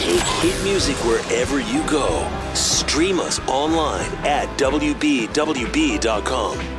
Take hit music wherever you go. Stream us online at WBWB.com.